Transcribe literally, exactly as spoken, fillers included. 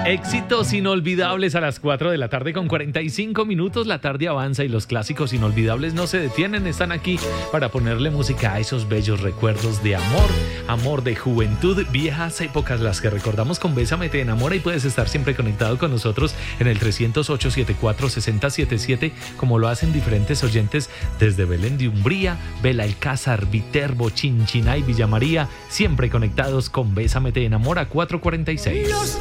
Éxitos inolvidables a las cuatro de la tarde con cuarenta y cinco minutos. La tarde avanza y los clásicos inolvidables no se detienen. Están aquí para ponerle música a esos bellos recuerdos de amor, amor de juventud, viejas épocas, las que recordamos con Bésame Te Enamora. Y puedes estar siempre conectado con nosotros en el trescientos ocho, setenta y cuatro, sesenta setenta y siete, como lo hacen diferentes oyentes desde Belén de Umbría, Belalcázar, Viterbo, Chinchiná y Villa María, siempre conectados con Bésame Te Enamora cuatro cuarenta y seis.